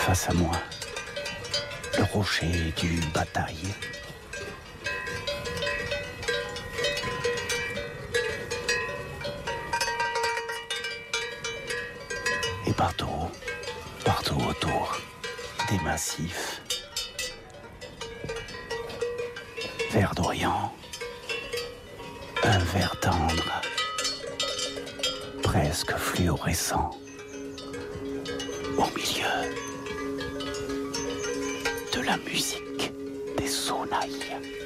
Face à moi, le rocher du bataille. Et partout autour, des massifs verdoyants, un vert tendre, presque fluorescent, au milieu de la musique des sonnailles.